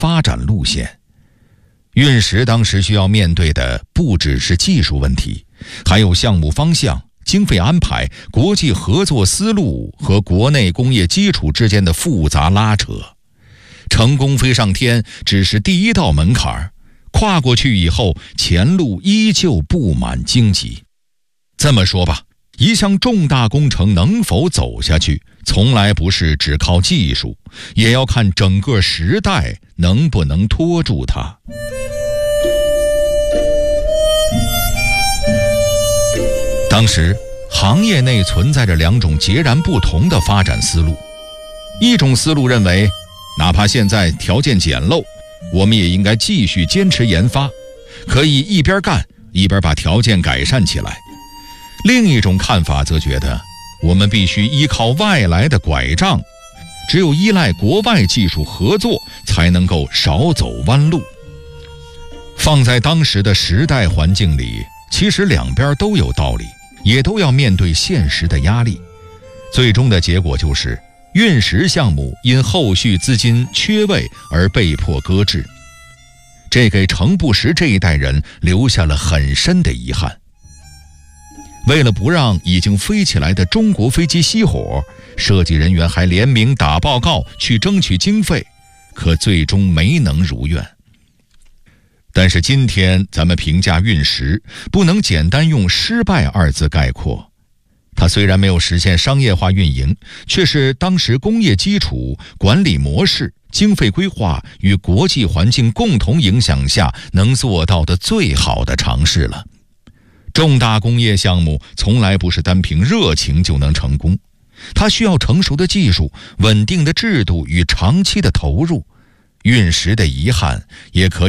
发展路线。运石当时需要面对的不只是技术问题，还有项目方向、经费安排、国际合作思路和国内工业基础之间的复杂拉扯。成功飞上天只是第一道门槛，跨过去以后，前路依旧布满荆棘。这么说吧，一项重大工程能否走下去，从来不是只靠技术，也要看整个时代能不能拖住它。当时行业内存在着两种截然不同的发展思路。一种思路认为，哪怕现在条件简陋，我们也应该继续坚持研发，可以一边干一边把条件改善起来。另一种看法则觉得，我们必须依靠外来的拐杖，只有依赖国外技术合作，才能够少走弯路。放在当时的时代环境里，其实两边都有道理，也都要面对现实的压力。最终的结果就是运石项目因后续资金缺位而被迫搁置，这给程不识这一代人留下了很深的遗憾。为了不让已经飞起来的中国飞机熄火，设计人员还联名打报告去争取经费，可最终没能如愿。但是今天咱们评价运石，不能简单用失败二字概括。它虽然没有实现商业化运营，却是当时工业基础、管理模式、经费规划与国际环境共同影响下能做到的最好的尝试了。重大工业项目从来不是单凭热情就能成功，它需要成熟的技术、稳定的制度与长期的投入。运石的遗憾也可以